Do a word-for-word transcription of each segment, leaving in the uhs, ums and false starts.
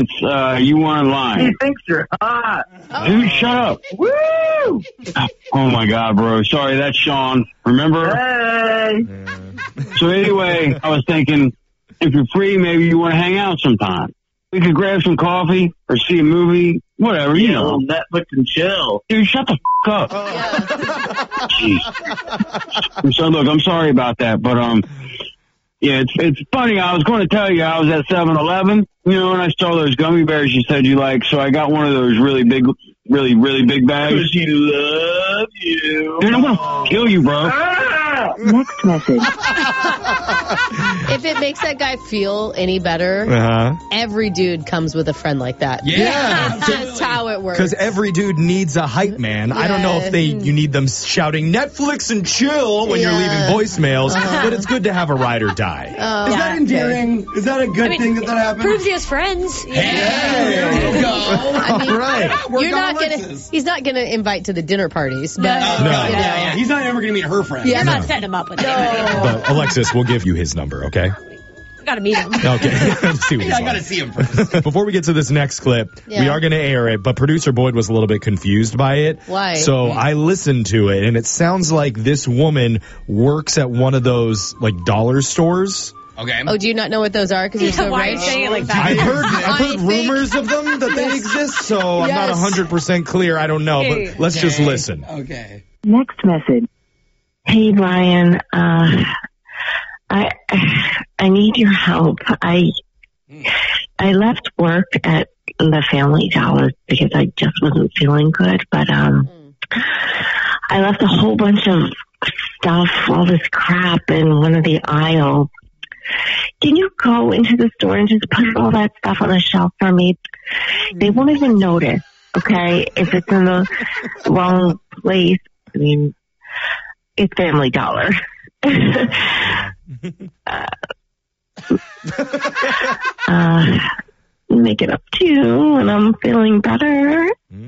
minutes, uh, you weren't lying. He thinks you're hot. Dude, shut up. Woo! Oh, my God, bro. Sorry, that's Sean. Remember? Hey! So anyway, I was thinking, if you're free, maybe you want to hang out sometime. We could grab some coffee or see a movie, whatever, you Yeah, know. Netflix and chill. Dude, shut the f*** up. Jeez. So, look, I'm sorry about that, but, um, yeah, it's it's funny. I was going to tell you I was at seven eleven, you know, and I saw those gummy bears you said you like, so I got one of those really big, really, really big bags. Because he loves you. Dude, I'm going to f- kill you, bro. Ah! Next message. If it makes that guy feel any better, Uh-huh. every dude comes with a friend like that. Yeah. That's just how it works. Because every dude needs a hype man. I don't know if they you need them shouting Netflix and chill when Yeah. you're leaving voicemails, but it's good to have a ride or die. Oh, Is that endearing? Is that a good I mean, thing that that happened? Proves he has friends. Hey, there you go. I mean, All right. you're Work not on gonna. Alexis. He's not gonna invite to the dinner parties, but No. Oh, you God, know. yeah, yeah. He's not ever going to meet her friends. Yeah. You're not setting him up with anybody. But Alexis, we'll give you his number, okay? I gotta meet him. Okay. Let's see what Yeah, he's I got to like. see him first. Before we get to this next clip, Yeah. we are going to air it, but producer Boyd was a little bit confused by it. Why? So I listened to it, and it sounds like this woman works at one of those, like, dollar stores. Okay. Oh, do you not know what those are? Because you're so Why are you rich. saying it like that? I've heard, I've I heard think- rumors of them that they exist, so I'm not Yes. one hundred percent clear. I don't know, Okay. but let's just Okay. listen. Okay. Next message. Hey, Brian. Uh, I I need your help. I I left work at the Family Dollar because I just wasn't feeling good, but um, I left a whole bunch of stuff, all this crap in one of the aisles. Can you go into the store and just put all that stuff on a shelf for me? They won't even notice, okay, if it's in the wrong place. I mean, it's Family Dollar. uh, uh, make it up to you, and I'm feeling better.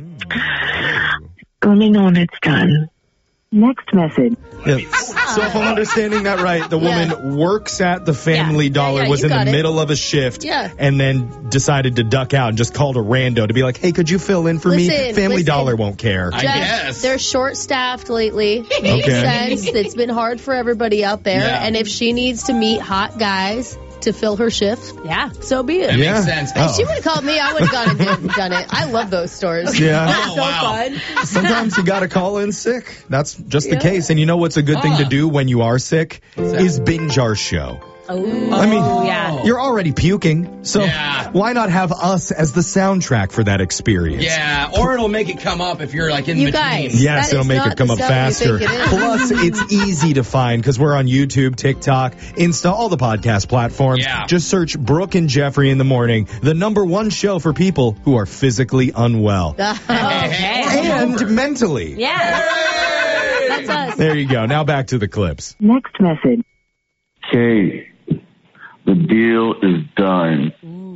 Let me know when it's done. Next message. Yeah. So if I'm understanding that right, the woman Yeah. works at the Family Yeah. Dollar, Yeah, yeah, was you in the got it. middle of a shift, Yeah. and then decided to duck out and just called a rando to be like, hey, could you fill in for me? Listen, Family listen. Dollar won't care. I Jeff, guess. they're short-staffed lately. Makes Okay. sense. It's been hard for everybody out there. Yeah. And if she needs to meet hot guys to fill her shift, Yeah. so be it. That Yeah. makes sense. If she would have called me, I would have gone and did- done it. I love those stores. Yeah. Oh, so wow. fun. Sometimes you got to call in sick. That's just the Yeah. case. And you know what's a good thing to Ah. do when you are sick? that? Is binge our show. Oh, I mean, yeah. you're already puking, so Yeah. why not have us as the soundtrack for that experience? Yeah, or it'll make it come up if you're like in You between. guys. Yes, That it'll is make not it come the up stuff you faster. think it is. Plus, it's easy to find because we're on YouTube, TikTok, Insta, all the podcast platforms. Yeah. Just search Brooke and Jeffrey in the Morning, the number one show for people who are physically unwell Okay. and mentally. Yeah. That's us. There you go. Now back to the clips. Next message. Okay, the deal is done.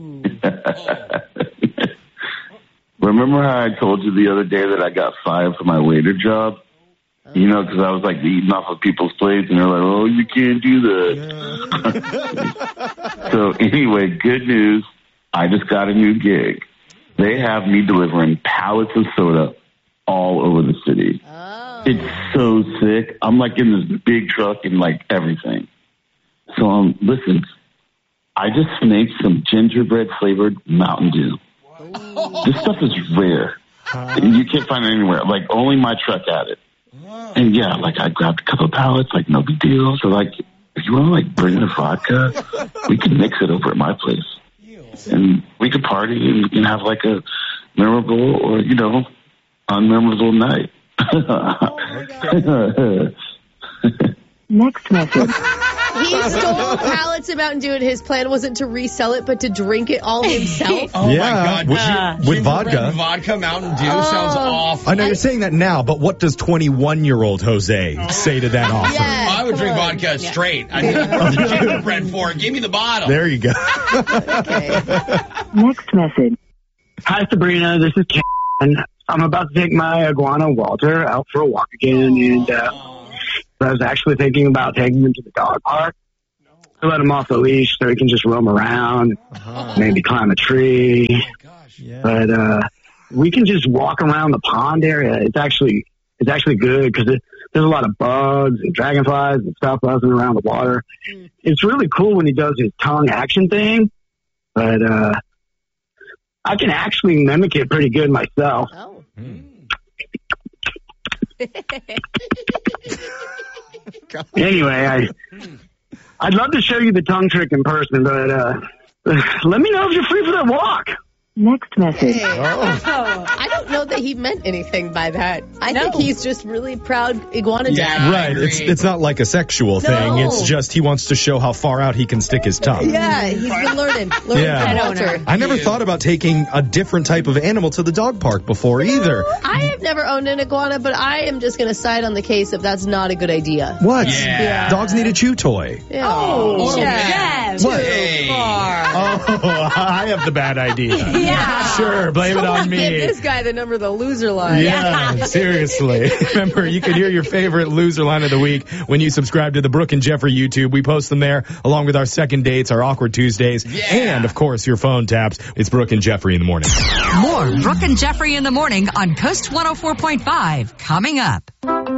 Remember how I told you the other day that I got fired for my waiter job? You know, because I was like eating off of people's plates, and they're like, "Oh, you can't do that." So anyway, good news. I just got a new gig. They have me delivering pallets of soda all over the city. Oh. It's so sick. I'm like in this big truck and like everything. So um, listen, I just made some gingerbread flavored Mountain Dew. This stuff is rare. You can't find it anywhere. Like only my truck had it. And yeah, like I grabbed a couple of pallets, like no big deal. So like, if you want to like bring in a vodka, we can mix it over at my place, and we could party and we can have like a memorable or you know, unmemorable night. Next message. He stole pallets of Mountain Dew, and his plan wasn't to resell it, but to drink it all himself. Oh Yeah, my God. with- Uh, with gingerbread vodka. Vodka Mountain Dew sounds awful. I know you're saying that now, but what does twenty-one-year-old Jose say to that offer? Yeah. I would drink Come on. vodka straight. I need the gingerbread for it. Give me the bottle. There you go. Okay. Next message. Hi, Sabrina. This is Ken. I'm about to take my iguana Walter out for a walk again, and uh, I was actually thinking about taking him to the dog park. to let him off the leash so he can just roam around, uh-huh. maybe climb a tree. Oh, gosh. Yeah. But uh, we can just walk around the pond area. It's actually it's actually good because it, there's a lot of bugs and dragonflies and stuff buzzing around the water. Mm. It's really cool when he does his tongue action thing, but uh, I can actually mimic it pretty good myself. Oh. Mm. Anyway, I, I'd love to show you the tongue trick in person, but uh, let me know if you're free for that walk. Next message. Hey. Oh. I don't know that he meant anything by that. I No. think he's just really proud iguana dad. Yeah. I Right. agree. It's it's not like a sexual thing. No. It's just he wants to show how far out he can stick his tongue. Yeah, he's been learning. Learning Yeah. from Pet Walter. owner. I never Yeah. thought about taking a different type of animal to the dog park before either. I have never owned an iguana, but I am just going to side on the case if that's not a good idea. What? Yeah. Dogs need a chew toy. Yeah. Oh, man. Jeff. What? Hey. Oh, I have the bad idea. Yeah. Sure, blame it on Give me. this guy the number of the loser line. Yeah, seriously. Remember, you can hear your favorite loser line of the week when you subscribe to the Brooke and Jeffrey YouTube. We post them there along with our second dates, our awkward Tuesdays, Yeah. and, of course, your phone taps. It's Brooke and Jeffrey in the morning. More Brooke and Jeffrey in the morning on Coast one oh four point five coming up.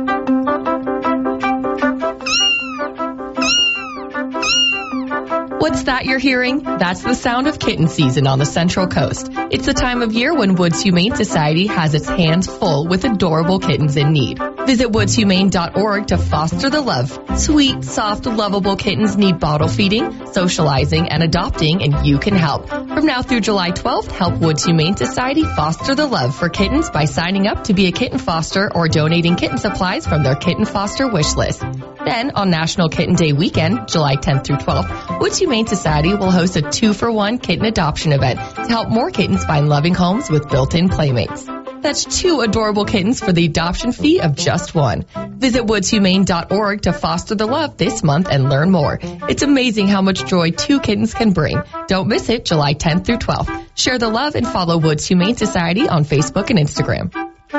What's that you're hearing? That's the sound of kitten season on the Central Coast. It's the time of year when Woods Humane Society has its hands full with adorable kittens in need. Visit woods humane dot org to foster the love. Sweet, soft, lovable kittens need bottle feeding, socializing, and adopting, and you can help. From now through July twelfth, help Woods Humane Society foster the love for kittens by signing up to be a kitten foster or donating kitten supplies from their kitten foster wish list. Then, on National Kitten Day weekend, July tenth through twelfth, Woods Humane Society will host a two-for-one kitten adoption event to help more kittens find loving homes with built-in playmates. That's two adorable kittens for the adoption fee of just one. Visit woods humane dot org to foster the love this month and learn more. It's amazing how much joy two kittens can bring. Don't miss it, July tenth through twelfth. Share the love and follow Woods Humane Society on Facebook and Instagram.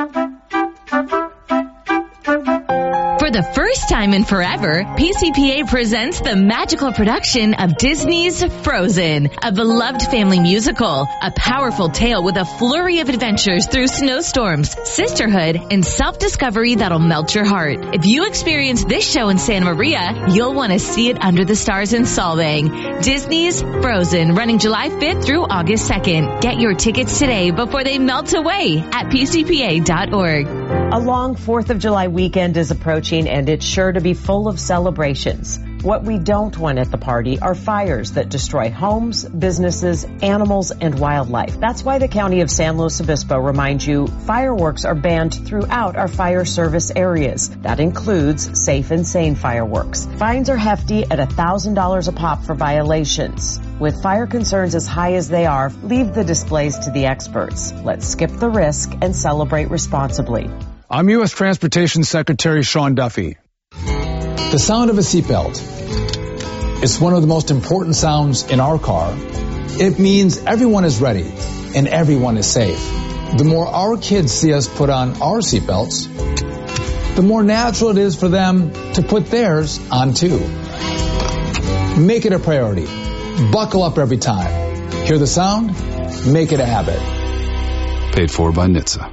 For the first time in forever, P C P A presents the magical production of Disney's Frozen, a beloved family musical, a powerful tale with a flurry of adventures through snowstorms, sisterhood, and self-discovery that'll melt your heart. If you experience this show in Santa Maria, you'll want to see it under the stars in Solvang. Disney's Frozen, running July fifth through August second. Get your tickets today before they melt away at P C P A dot org. A long fourth of July weekend is approaching, and it's sure to be full of celebrations. What we don't want at the party are fires that destroy homes, businesses, animals, and wildlife. That's why the County of San Luis Obispo reminds you fireworks are banned throughout our fire service areas. That includes safe and sane fireworks. Fines are hefty at one thousand dollars a pop for violations. With fire concerns as high as they are, leave the displays to the experts. Let's skip the risk and celebrate responsibly. I'm U S Transportation Secretary Sean Duffy. The sound of a seatbelt. It's one of the most important sounds in our car. It means everyone is ready and everyone is safe. The more our kids see us put on our seatbelts, the more natural it is for them to put theirs on too. Make it a priority. Buckle up every time. Hear the sound? Make it a habit. Paid for by N H T S A.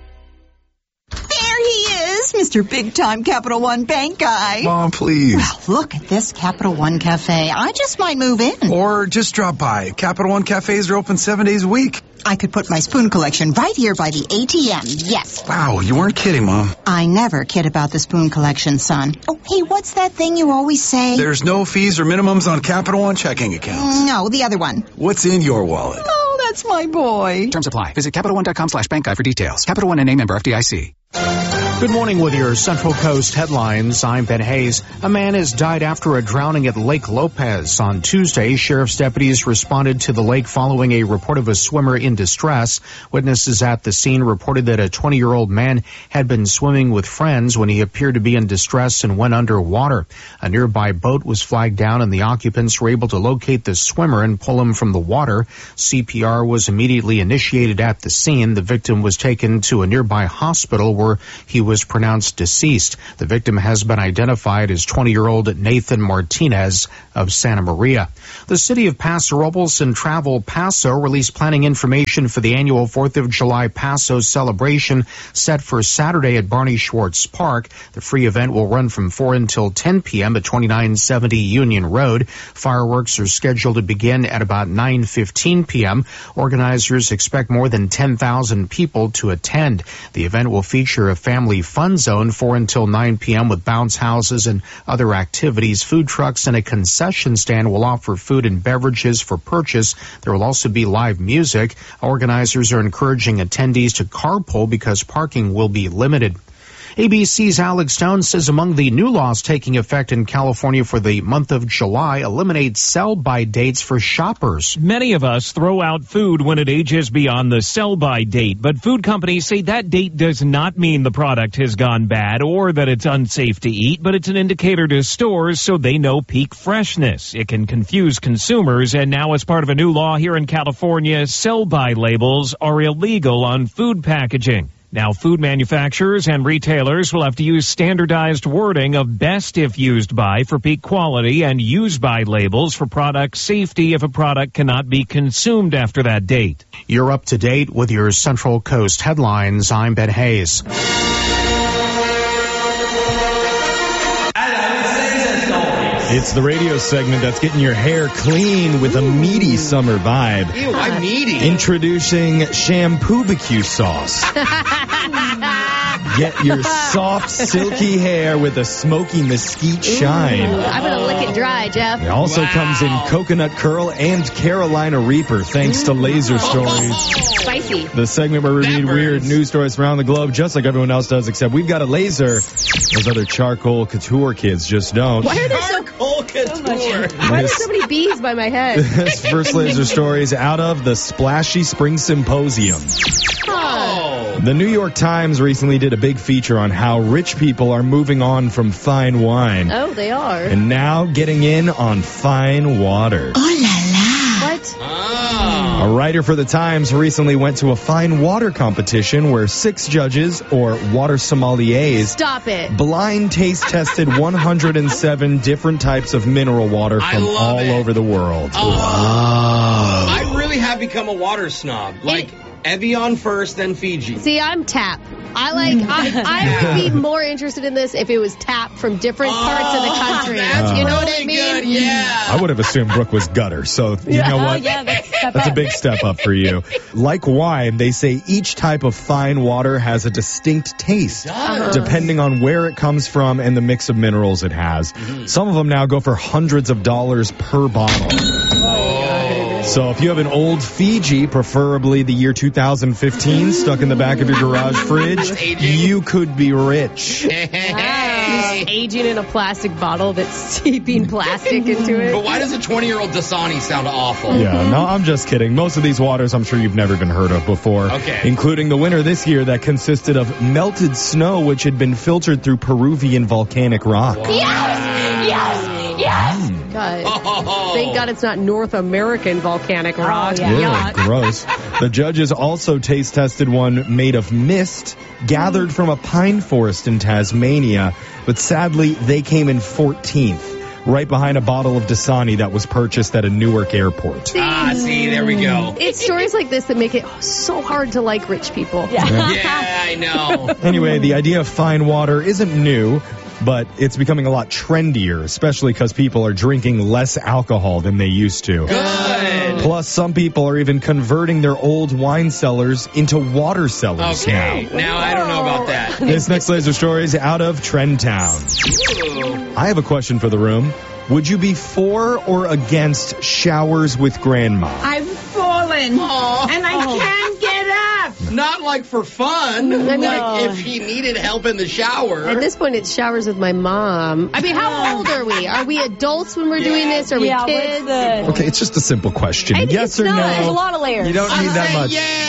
Mister Big Time Capital One Bank guy. Mom, please. Well, look at this Capital One Cafe. I just might move in. Or just drop by. Capital One cafes are open seven days a week. I could put my spoon collection right here by the A T M. Yes. Wow, you weren't kidding, Mom. I never kid about the spoon collection, son. Oh, hey, what's that thing you always say? There's no fees or minimums on Capital One checking accounts. No, the other one. What's in your wallet? Oh, that's my boy. Terms apply. Visit Capital One dot com slash bank guide for details. Capital One N A member F D I C. Good morning with your Central Coast headlines. I'm Ben Hayes. A man has died after a drowning at Lake Lopez. On Tuesday, sheriff's deputies responded to the lake following a report of a swimmer in distress. Witnesses at the scene reported that a twenty-year-old man had been swimming with friends when he appeared to be in distress and went underwater. A nearby boat was flagged down and the occupants were able to locate the swimmer and pull him from the water. C P R was immediately initiated at the scene. The victim was taken to a nearby hospital where he was pronounced deceased. The victim has been identified as twenty-year-old Nathan Martinez of Santa Maria. The city of Paso Robles and Travel Paso released planning information for the annual fourth of July Paso celebration set for Saturday at Barney Schwartz Park. The free event will run from four until ten p.m. at twenty-nine seventy Union Road. Fireworks are scheduled to begin at about nine fifteen p.m. Organizers expect more than ten thousand people to attend. The event will feature a family fun zone four until nine p.m. with bounce houses and other activities. Food trucks and a concession stand will offer food and beverages for purchase. There will also be live music. Organizers are encouraging attendees to carpool because parking will be limited. A B C's Alex Stone says among the new laws taking effect in California for the month of July eliminate sell-by dates for shoppers. Many of us throw out food when it ages beyond the sell-by date, but food companies say that date does not mean the product has gone bad or that it's unsafe to eat, but it's an indicator to stores so they know peak freshness. It can confuse consumers, and now as part of a new law here in California, sell-by labels are illegal on food packaging. Now, food manufacturers and retailers will have to use standardized wording of best if used by for peak quality and use by labels for product safety if a product cannot be consumed after that date. You're up to date with your Central Coast headlines. I'm Ben Hayes. It's the radio segment that's getting your hair clean with a meaty summer vibe. Ew, I'm meaty. Introducing Shampoo B Q sauce. Get your soft, silky hair with a smoky mesquite shine. Ooh, I'm going to lick it dry, Jeff. It also wow. comes in coconut curl and Carolina Reaper, thanks to Laser Stories. Spicy. The segment where we read weird news stories from around the globe, just like everyone else does, except we've got a laser. Those other charcoal couture kids just don't. Why are there so cold couture? Why are there so many bees by my head? This first Laser Story is out of the Splashy Spring Symposium. Oh. The New York Times recently did a big feature on how rich people are moving on from fine wine. Oh, they are. And now getting in on fine water. Oh la la. What? Oh. A writer for the Times recently went to a fine water competition where six judges, or water sommeliers, Stop it. blind taste tested one hundred seven different types of mineral water from all it. over the world. Oh. Wow. I really have become a water snob. Like Evian first, then Fiji. See, I'm tap. I like. I, I would be more interested in this if it was tap from different oh, parts of the country. That's you know really what I mean? Good, yeah. I would have assumed Brooke was gutter, so you yeah. know what? Oh, yeah, that's, that's a big step up for you. Like wine, they say each type of fine water has a distinct taste, uh-huh. depending on where it comes from and the mix of minerals it has. Mm-hmm. Some of them now go for hundreds of dollars per bottle. Oh. So if you have an old Fiji, preferably the year two thousand fifteen, stuck in the back of your garage fridge, you could be rich. Wow. Aging in a plastic bottle that's seeping plastic into it. But why does a twenty-year-old Dasani sound awful? Yeah, no, I'm just kidding. Most of these waters I'm sure you've never even heard of before. Okay. Including the winter this year that consisted of melted snow which had been filtered through Peruvian volcanic rock. Wow. Yes! Yes! Yes! God. Oh. Thank God it's not North American volcanic rock. Oh, yeah. Yeah, gross. The judges also taste tested one made of mist gathered from a pine forest in Tasmania, but sadly they came in fourteenth, right behind a bottle of Dasani that was purchased at a Newark airport. See, Ah, see, there we go. It's stories like this that make it so hard to like rich people. Yeah. Yeah, I know. Anyway, the idea of fine water isn't new, but it's becoming a lot trendier, especially because people are drinking less alcohol than they used to. Good. Plus, some people are even converting their old wine cellars into water cellars Okay, now. now I don't know about that. This next laser story is out of Trend Town. Ooh. I have a question for the room. Would you be for or against showers with grandma? I've fallen, Aw. and I can't get up. Not like for fun. I mean, like if he needed help in the shower. At this point, it's showers with my mom. I mean, how old are we? Are we adults when we're doing this? Are we Yeah, kids? what's the- Okay, it's just a simple question. I- yes it's or not. no? There's a lot of layers. You don't I'm need that saying much. yes.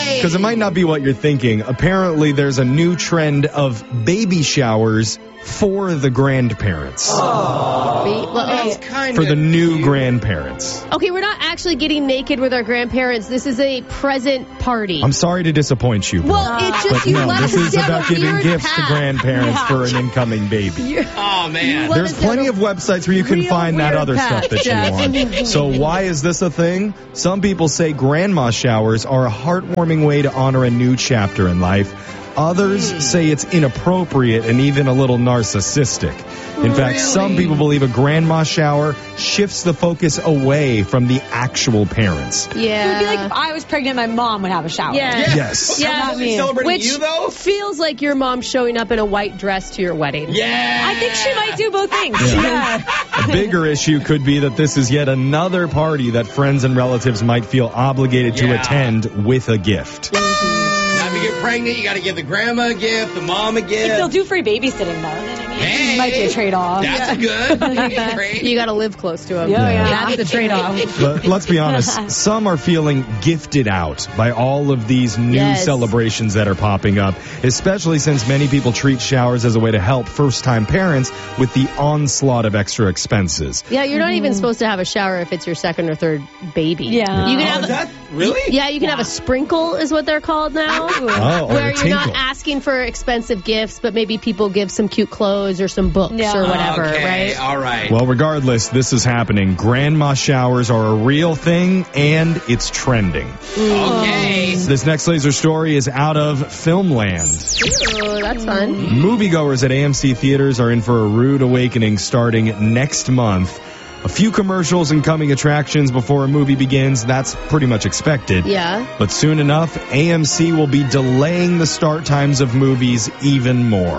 Why? Because it might not be what you're thinking. Apparently, there's a new trend of baby showers for the grandparents. Be- well, That's oh. kind For of the new grandparents. Okay, we're not actually getting naked with our grandparents. This is a present party. I'm sorry to disappoint you, Brooke, well, it's just but you no, let this us is down about a giving weird gifts path. to grandparents for an incoming baby. You're- Oh, man. Let There's us down plenty a of websites where you can real find that weird other path, stuff that Jeff. you want. So why is this a thing? Some people say grandma showers are a heartwarming way to honor a new chapter in life. Others Hmm. say it's inappropriate and even a little narcissistic. In fact, some Really? people believe a grandma shower shifts the focus away from the actual parents. Yeah. It would be like if I was pregnant, my mom would have a shower. Yeah. Yes. Yeah. Not me. Celebrating Which you, though? feels like your mom showing up in a white dress to your wedding. Yeah. I think she might do both things. Yeah. A bigger issue could be that this is yet another party that friends and relatives might feel obligated to Yeah. attend with a gift. Now, if you get pregnant, you got to give the grandma a gift, the mom a If they'll gift. do free babysitting, though, then I mean, Hey, it might be a trade-off. That's good. Trade. You got to live close to them. Yeah, yeah. That's the trade-off. But let's be honest, some are feeling gifted out by all of these new Yes. celebrations that are popping up, especially since many people treat showers as a way to help first-time parents with the onslaught of extra expenses. Yeah, you're not even supposed to have a shower if it's your second or third baby. Yeah. You can Oh, have is that really? Yeah, you can have a sprinkle is what they're called now. Oh, or where a you're not tinkle. asking for expensive gifts, but maybe people give some cute clothes or some books Yeah. or whatever, Okay, right? all right. Well, regardless, this is happening. Grandma showers are a real thing, and it's trending. Okay. This next laser story is out of Filmland. Ooh, that's fun. Moviegoers at A M C theaters are in for a rude awakening starting next month. A few commercials and coming attractions before a movie begins. That's pretty much expected. Yeah. But soon enough, A M C will be delaying the start times of movies even more.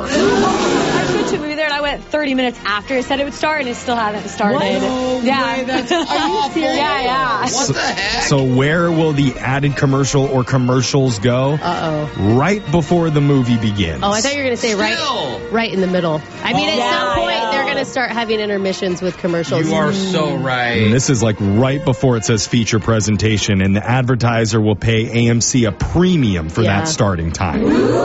I went to a movie there and I went thirty minutes after it said it would start and it still hasn't started. No yeah. way, that's awful. Yeah, yeah. What the heck? So where will the added commercial or commercials go? Uh-oh. Right before the movie begins. Oh, I thought you were going to say right Still. right in the middle. I mean, at Yeah, some point, I know. they're going to start having intermissions with commercials. You are so And right. this is like right before it says feature presentation, and the advertiser will pay A M C a premium for Yeah. that starting time.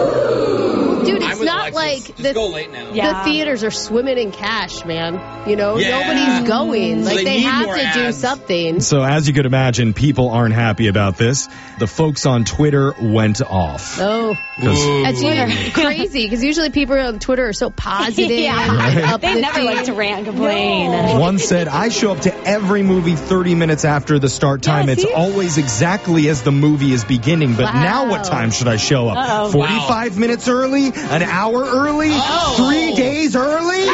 Dude, I'm it's with not Alexis. like Just the, go late now. Yeah. the theaters are swimming in cash, man. You know, Yeah. nobody's going. So Like, they they, need have more to do ads. something. So as you could imagine, people aren't happy about this. The folks on Twitter went off. Oh. 'Cause- That's usually crazy because usually people on Twitter are so positive. Yeah. and They never uplifting. like to rant and complain. One said, I show up to every movie thirty minutes after the start time. Yeah, it's see? always exactly as the movie is beginning. But Wow. now what time should I show up? Uh-oh. forty-five minutes early? An hour early? Oh. Three days early?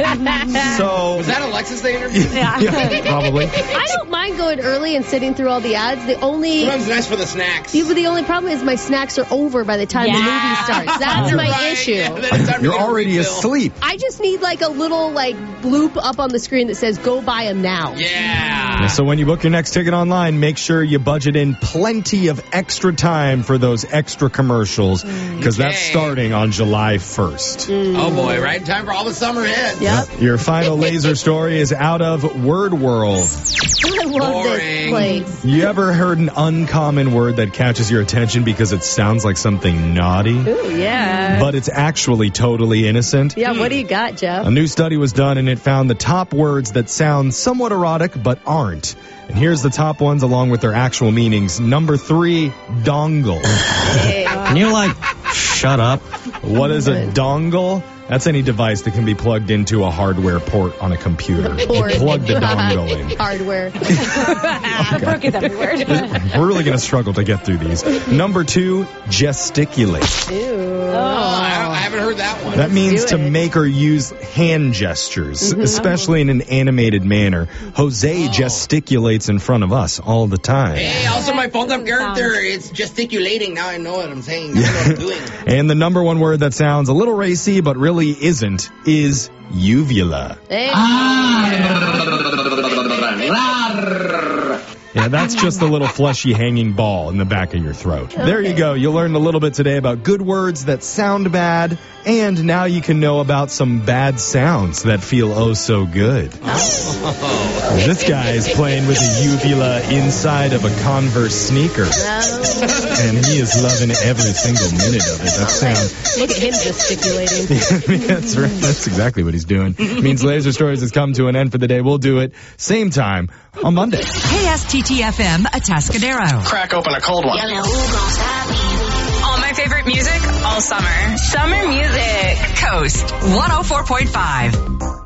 So... Was that Alexis they interviewed? Yeah. Yeah, probably. I don't mind going early and sitting through all the ads. The only Sometimes nice for the snacks. Yeah, but the only problem is my snacks are over by the time the Yeah. movie starts. That's You're my right. issue. Yeah, then it's time to You're get a already refill. asleep. I just need like a little like bloop up on the screen that says "Go buy them now." Yeah. So when you book your next ticket online, make sure you budget in plenty of extra time for those extra commercials because that's Okay. starting on July first. Oh boy, right in time for all the summer hits. Yep. Your final laser story is out of Word World. I love this Boring. place. You ever heard an uncommon word that catches your attention because it sounds like something naughty, Ooh, yeah. but it's actually totally innocent? Yeah, what do you got, Jeff? A new study was done and it found the top words that sound somewhat erotic but aren't. And here's the top ones along with their actual meanings. Number three, dongle. Can you, like, shut up? What is a dongle? That's any device that can be plugged into a hardware port on a computer. Port. Plug the dongle in. Hardware. Brooke is every word. We're really going to struggle to get through these. Number two, gesticulate. Ew. Oh, I, I haven't heard that one. That means do to it. make or use hand gestures, Mhm. especially in an animated manner. Jose Oh. gesticulates in front of us all the time. Hey, also my phone up character, it's gesticulating. Now I know what I'm saying. I know what I'm doing. And the number one word that sounds a little racy but really isn't is uvula. Hey. Yeah, that's just a little fleshy hanging ball in the back of your throat. There you go. You learned a little bit today about good words that sound bad, and now you can know about some bad sounds that feel oh so good. Oh. This guy is playing with a uvula inside of a Converse sneaker, and he is loving every single minute of it. That sound. Look at him gesticulating. That's right. That's exactly what he's doing. Means Laser Stories has come to an end for the day. We'll do it same time on Monday. K S T T F M Atascadero. Crack open a cold one. All my favorite music all summer. Summer music. Coast one oh four point five.